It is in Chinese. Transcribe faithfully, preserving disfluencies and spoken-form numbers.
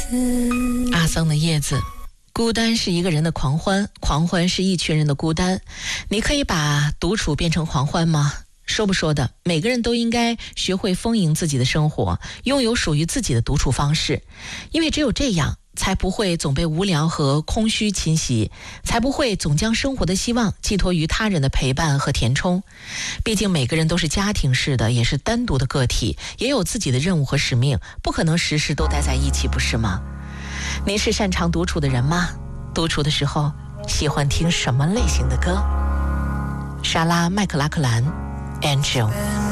阿桑的叶子，孤单是一个人的狂欢，狂欢是一群人的孤单。你可以把独处变成狂欢吗？说不说的，每个人都应该学会丰盈自己的生活，拥有属于自己的独处方式，因为只有这样才不会总被无聊和空虚侵袭，才不会总将生活的希望寄托于他人的陪伴和填充。毕竟每个人都是家庭式的，也是单独的个体，也有自己的任务和使命，不可能时时都待在一起，不是吗？您是擅长独处的人吗？独处的时候喜欢听什么类型的歌？莎拉·麦克拉克兰 Angel。